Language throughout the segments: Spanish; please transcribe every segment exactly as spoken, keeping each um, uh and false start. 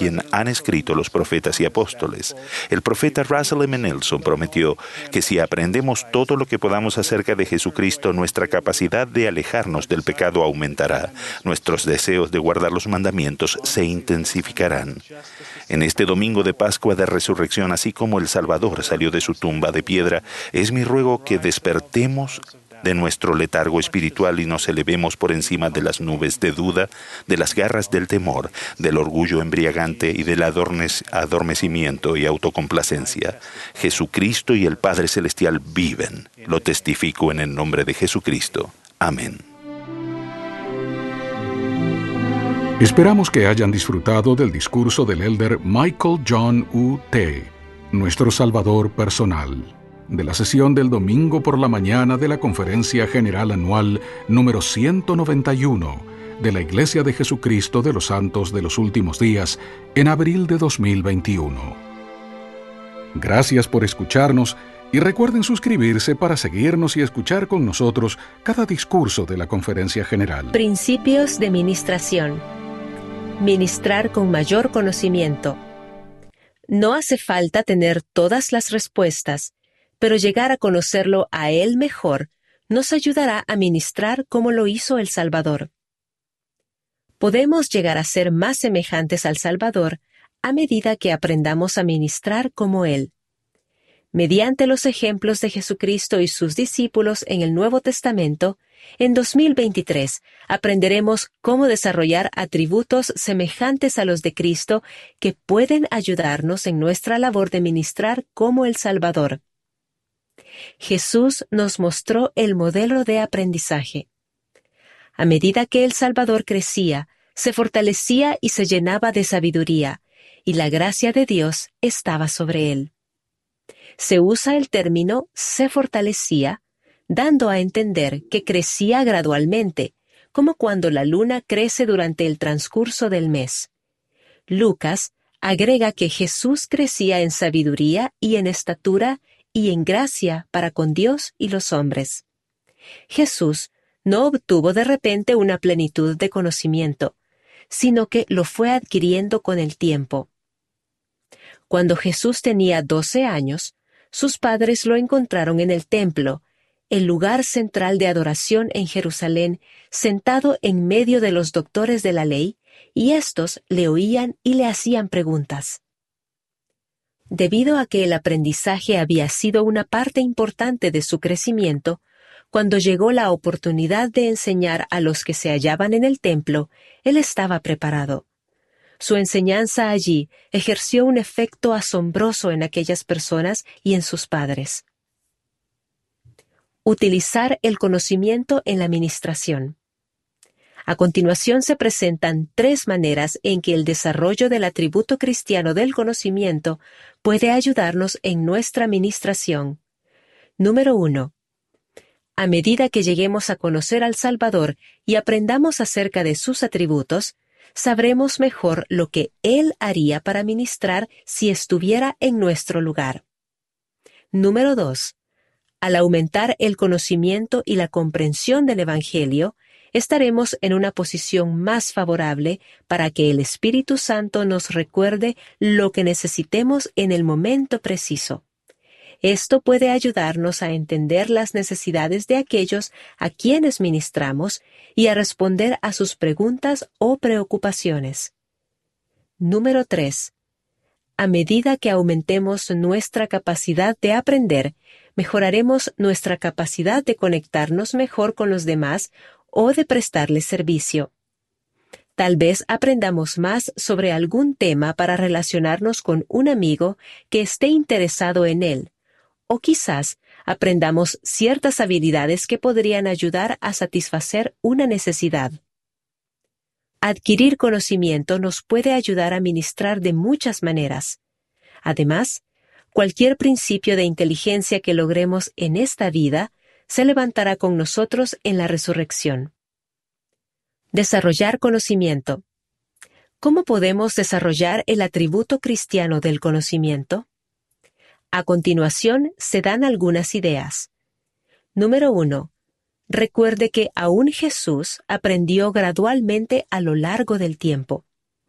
quien han escrito los profetas y apóstoles. El profeta Russell M. Nelson prometió que si aprendemos todo lo que podamos acerca de Jesucristo, nuestra capacidad de alejarnos del pecado aumentará. Nuestros deseos de guardar los mandamientos se intensificarán. En este domingo de Pascua de Resurrección, así como el Salvador salió de su tumba de piedra, es mi ruego que despertemos de nuestro letargo espiritual y nos elevemos por encima de las nubes de duda, de las garras del temor, del orgullo embriagante y del adornes, adormecimiento y autocomplacencia. Jesucristo y el Padre Celestial viven. Lo testifico en el nombre de Jesucristo. Amén. Esperamos que hayan disfrutado del discurso del elder Michael John U. T., nuestro Salvador personal, de la sesión del domingo por la mañana de la Conferencia General Anual número ciento noventa y uno de la Iglesia de Jesucristo de los Santos de los Últimos Días en abril de dos mil veintiuno. Gracias por escucharnos y recuerden suscribirse para seguirnos y escuchar con nosotros cada discurso de la Conferencia General. Principios de ministración. Ministrar con mayor conocimiento. No hace falta tener todas las respuestas, pero llegar a conocerlo a Él mejor nos ayudará a ministrar como lo hizo el Salvador. Podemos llegar a ser más semejantes al Salvador a medida que aprendamos a ministrar como Él. Mediante los ejemplos de Jesucristo y sus discípulos en el Nuevo Testamento, en dos mil veintitrés aprenderemos cómo desarrollar atributos semejantes a los de Cristo que pueden ayudarnos en nuestra labor de ministrar como el Salvador. Jesús nos mostró el modelo de aprendizaje. A medida que el Salvador crecía, se fortalecía y se llenaba de sabiduría, y la gracia de Dios estaba sobre él. Se usa el término se fortalecía, dando a entender que crecía gradualmente, como cuando la luna crece durante el transcurso del mes. Lucas agrega que Jesús crecía en sabiduría y en estatura y en gracia para con Dios y los hombres. Jesús no obtuvo de repente una plenitud de conocimiento, sino que lo fue adquiriendo con el tiempo. Cuando Jesús tenía doce años, sus padres lo encontraron en el templo, el lugar central de adoración en Jerusalén, sentado en medio de los doctores de la ley, y éstos le oían y le hacían preguntas. Debido a que el aprendizaje había sido una parte importante de su crecimiento, cuando llegó la oportunidad de enseñar a los que se hallaban en el templo, él estaba preparado. Su enseñanza allí ejerció un efecto asombroso en aquellas personas y en sus padres. Utilizar el conocimiento en la ministración. A continuación se presentan tres maneras en que el desarrollo del atributo cristiano del conocimiento puede ayudarnos en nuestra ministración. Número uno. A medida que lleguemos a conocer al Salvador y aprendamos acerca de sus atributos, sabremos mejor lo que Él haría para ministrar si estuviera en nuestro lugar. Número dos. Al aumentar el conocimiento y la comprensión del Evangelio, estaremos en una posición más favorable para que el Espíritu Santo nos recuerde lo que necesitemos en el momento preciso. Esto puede ayudarnos a entender las necesidades de aquellos a quienes ministramos y a responder a sus preguntas o preocupaciones. Número tres. A medida que aumentemos nuestra capacidad de aprender, mejoraremos nuestra capacidad de conectarnos mejor con los demás o de prestarles servicio. Tal vez aprendamos más sobre algún tema para relacionarnos con un amigo que esté interesado en él, o quizás aprendamos ciertas habilidades que podrían ayudar a satisfacer una necesidad. Adquirir conocimiento nos puede ayudar a ministrar de muchas maneras. Además, cualquier principio de inteligencia que logremos en esta vida se levantará con nosotros en la resurrección. Desarrollar conocimiento. ¿Cómo podemos desarrollar el atributo cristiano del conocimiento? A continuación se dan algunas ideas. Número uno. Recuerde que aún Jesús aprendió gradualmente a lo largo del tiempo.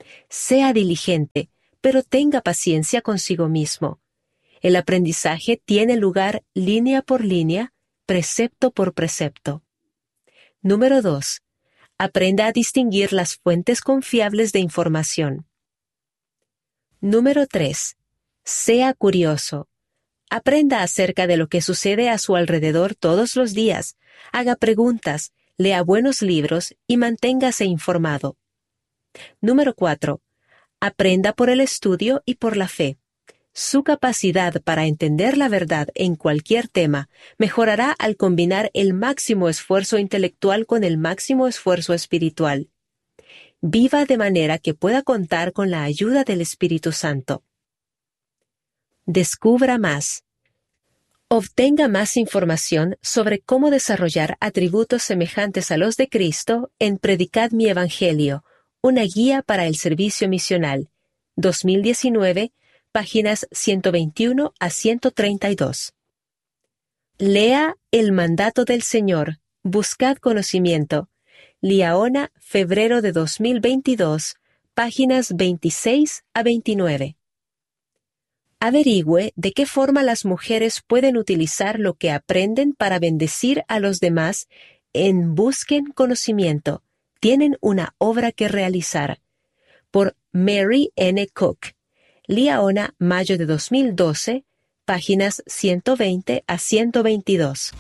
Sea diligente, pero tenga paciencia consigo mismo. El aprendizaje tiene lugar línea por línea, precepto por precepto. Número dos. Aprenda a distinguir las fuentes confiables de información. Número tres. Sea curioso. Aprenda acerca de lo que sucede a su alrededor todos los días. Haga preguntas, lea buenos libros y manténgase informado. Número cuatro. Aprenda por el estudio y por la fe. Su capacidad para entender la verdad en cualquier tema mejorará al combinar el máximo esfuerzo intelectual con el máximo esfuerzo espiritual. Viva de manera que pueda contar con la ayuda del Espíritu Santo. Descubra más. Obtenga más información sobre cómo desarrollar atributos semejantes a los de Cristo en Predicad mi Evangelio, una guía para el servicio misional, dos mil diecinueve, páginas ciento veintiuno a ciento treinta y dos. Lea El mandato del Señor, buscad conocimiento, Liaona, febrero de dos mil veintidós, páginas veintiséis a veintinueve. Averigüe de qué forma las mujeres pueden utilizar lo que aprenden para bendecir a los demás en Busquen Conocimiento. Tienen una obra que realizar. Por Mary N. Cook. Liaona, mayo de dos mil doce, páginas ciento veinte a ciento veintidós.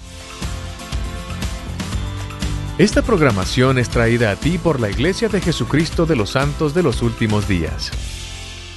Esta programación es traída a ti por la Iglesia de Jesucristo de los Santos de los Últimos Días.